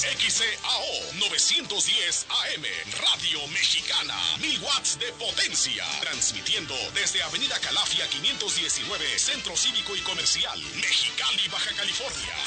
XCAO 910 AM, Radio Mexicana, 1000 watts de potencia. Transmitiendo desde Avenida Calafia 519, Centro Cívico y Comercial, Mexicali, Baja California.